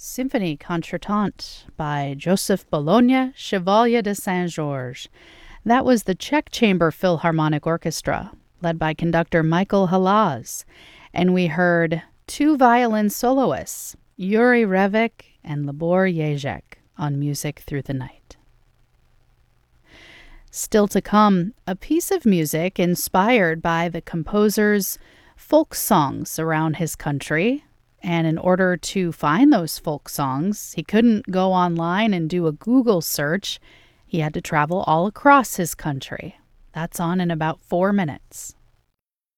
Symphonie Contretemps by Joseph Bologna, Chevalier de Saint-Georges. That was the Czech Chamber Philharmonic Orchestra, led by conductor Michael Halaz. And we heard two violin soloists, Yuri Revik and Libor Jezek, on Music Through the Night. Still to come, a piece of music inspired by the composer's folk songs around his country. And in order to find those folk songs, he couldn't go online and do a Google search. He had to travel all across his country. That's on in about 4 minutes.